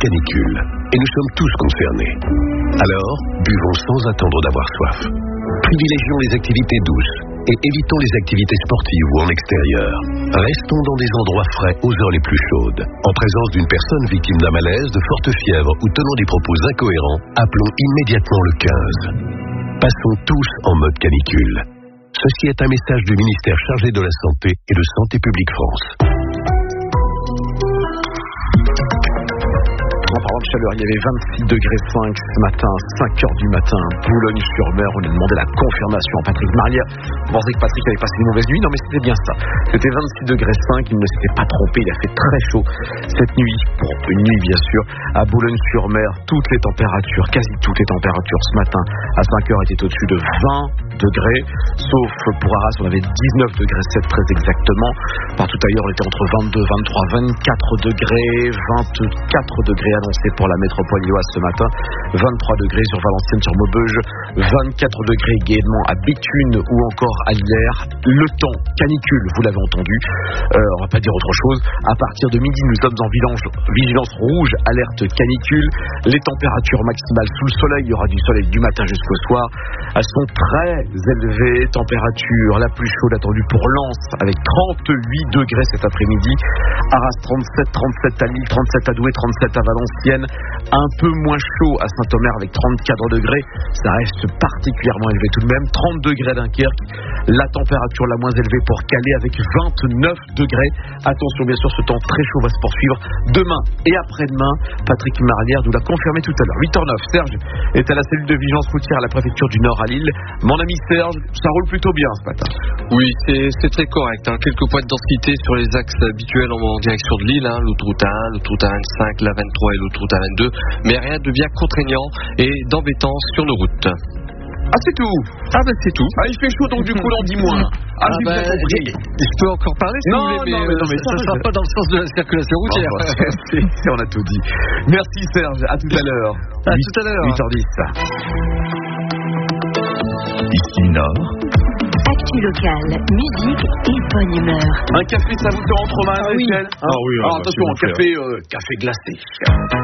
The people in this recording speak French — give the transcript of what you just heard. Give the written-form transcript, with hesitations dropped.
canicule et nous sommes tous concernés. Alors, buvons sans attendre d'avoir soif. Privilégions les activités douces et évitons les activités sportives ou en extérieur. Restons dans des endroits frais aux heures les plus chaudes. En présence d'une personne victime d'un malaise, de forte fièvre ou tenant des propos incohérents, appelons immédiatement le 15. Passons tous en mode canicule. Ceci est un message du ministère chargé de la Santé et de Santé publique France. En parlant de chaleur, il y avait 26 degrés 5 ce matin, 5 heures du matin, Boulogne-sur-Mer. On a demandé la confirmation à Patrick Marlière. On pensait que Patrick avait passé une mauvaise nuit. Non, mais c'était bien ça. C'était 26 degrés 5. Il ne s'était pas trompé. Il a fait très chaud cette nuit. Pour une nuit, bien sûr. À Boulogne-sur-Mer, toutes les températures, quasi toutes les températures ce matin, à 5 heures, étaient au-dessus de 20 degrés. Sauf pour Arras, on avait 19 degrés 7 très exactement. Partout ailleurs, on était entre 22, 23, 24 degrés, 24 degrés annoncés pour la métropole lilloise ce matin, 23 degrés sur Valenciennes, sur Maubeuge, 24 degrés également à Béthune ou encore à Lillers. Le temps, canicule, vous l'avez entendu, on va pas dire autre chose. À partir de midi, nous sommes en vigilance rouge, alerte canicule. Les températures maximales sous le soleil, il y aura du soleil du matin jusqu'au soir. Elles sont très élevées, température la plus chaude attendue pour Lens avec 38 degrés cet après-midi. Arras 37, 37 à Lille, 37 à Douai, 37 à Valenciennes. Un peu moins chaud à Saint-Omer avec 34 degrés. Ça reste particulièrement élevé tout de même. 30 degrés à Dunkerque. La température la moins élevée pour Calais avec 29 degrés. Attention, bien sûr, ce temps très chaud va se poursuivre demain et après-demain. Patrick Marlière nous l'a confirmé tout à l'heure. 8h09, Serge est à la cellule de vigilance routière à la préfecture du Nord à Lille. Mon ami Serge, ça roule plutôt bien ce matin. Oui, c'est très correct. Quelques points de densité sur les axes habituels en direction de Lille. L'autoroute A1, l'autoroute A25, l'A23 et l'autoroute A22. Mais rien de bien contraignant et d'embêtant sur nos routes. Ah, c'est tout. C'est tout. Il fait chaud donc du coup l'on dit moins. Je peux encore parler si vous voulez, mais ça ne sera pas dans le sens de la circulation routière. On a tout dit. Merci Serge, à tout à l'heure. À tout à l'heure. 8h10. Ici Nord. Actu locale, musique et bonne humeur. Un café, ça vous te rend trop mal, Michel? Oui. Attention, café glacé.